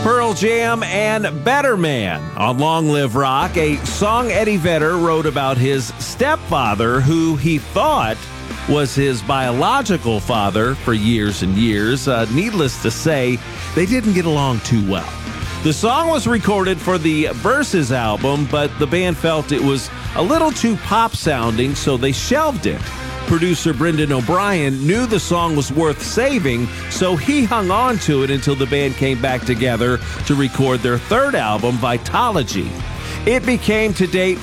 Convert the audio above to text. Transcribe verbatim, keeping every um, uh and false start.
Pearl Jam and Better Man on Long Live Rock, a song Eddie Vedder wrote about his stepfather, who he thought was his biological father for years and years. Uh, needless to say, they didn't get along too well. The song was recorded for the Versus album, but the band felt it was a little too pop sounding, so they shelved it. Producer Brendan O'Brien knew the song was worth saving, so he hung on to it until the band came back together to record their third album, Vitology. It became, to date,